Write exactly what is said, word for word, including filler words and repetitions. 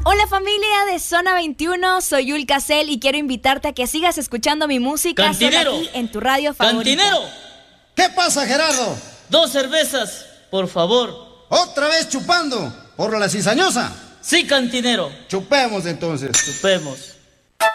Hola familia de Zona veintiuno, soy Yul Casel y quiero invitarte a que sigas escuchando mi música Cantinero, solo aquí en tu radio favorita. ¡Cantinero! ¿Qué pasa, Gerardo? Dos cervezas, por favor. ¿Otra vez chupando? ¿Por la cizañosa? Sí, cantinero. Chupemos entonces. Chupemos.